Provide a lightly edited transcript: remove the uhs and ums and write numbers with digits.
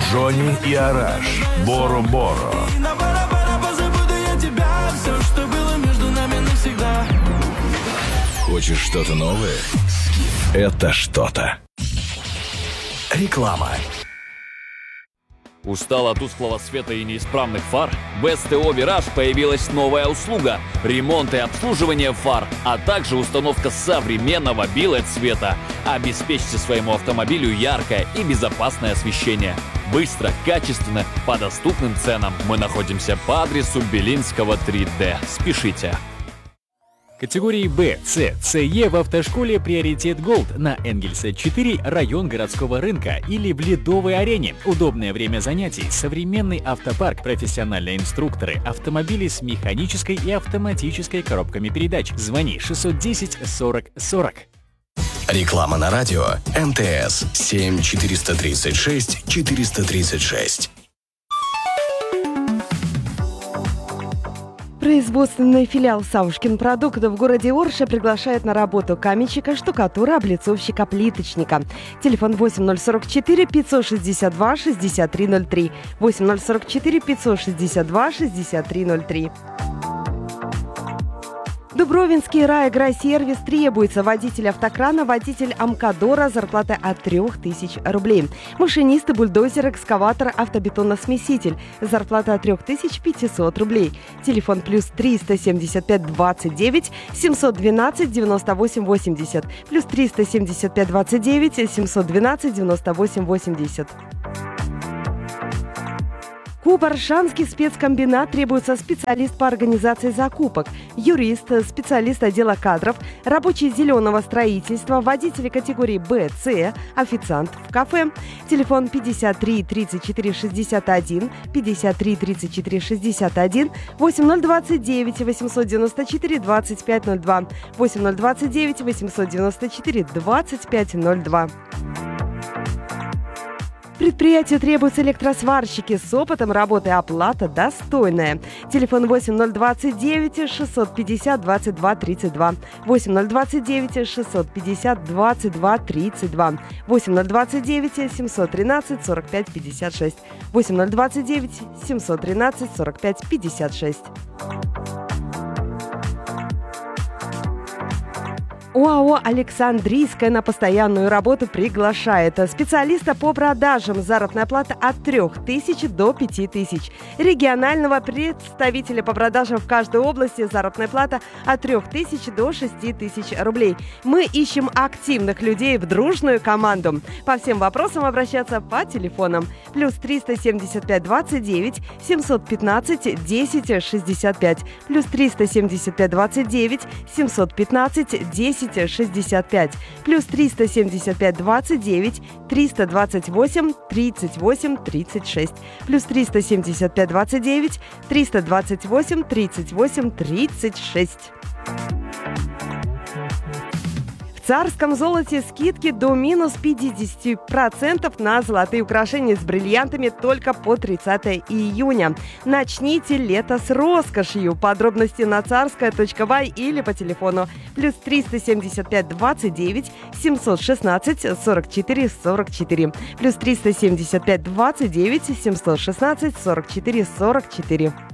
Джонни и Араш. Боро-Боро. Хочешь что-то новое? Это что-то. Реклама. Устал от тусклого света и неисправных фар? В СТО «Вираж» появилась новая услуга – ремонт и обслуживание фар, а также установка современного билет-света. Обеспечьте своему автомобилю яркое и безопасное освещение. Быстро, качественно, по доступным ценам. Мы находимся по адресу Белинского, 3D. Спешите. Категории Б, С, СЕ в автошколе «Приоритет Голд» на Энгельса 4, район городского рынка или в Ледовой арене. Удобное время занятий, современный автопарк, профессиональные инструкторы, автомобили с механической и автоматической коробками передач. Звони 610 40 40. Реклама на радио. МТС 7 436 436. Производственный филиал «Савушкин продукт» в городе Орше приглашает на работу каменщика, штукатура, облицовщика, плиточника. Телефон 8044 562 6303. 8044 562 6303. Дубровинский райагросервис требуется водитель автокрана, водитель Амкадора, зарплата от 3000 рублей. Машинисты, бульдозер, экскаватор, автобетоносмеситель, зарплата от 3500 рублей. Телефон плюс 375 29 712 98 80. Плюс 375 29 712 98 80. Кубаршанский спецкомбинат требуется специалист по организации закупок, юрист, специалист отдела кадров, рабочий зеленого строительства, водители категории Б, С, официант в кафе. Телефон 53 34 61, 53 34 61, 8029 894 2502, 8029 894 2502. Предприятию требуются электросварщики с опытом работы, оплата достойная. Телефон 8029 650 22 32, 8029 650 22 32, 8029 713 45 56, 8029 713 45 56. ОАО «Александрийская» на постоянную работу приглашает специалиста по продажам. Заработная плата от 3000 до 5000. Регионального представителя по продажам в каждой области. Заработная плата от 3000 до 6000 рублей. Мы ищем активных людей в дружную команду. По всем вопросам обращаться по телефонам. Плюс 375 29 715 10 65. Плюс 375 29 715 10 65, плюс 375 29 328 38 36, плюс 375 29 328 38 36. В царском золоте скидки до минус 50% на золотые украшения с бриллиантами только по 30 июня. Начните лето с роскошью. Подробности на царская.бай или по телефону плюс 375 29 716 44 44, плюс 375 29 716 44 44.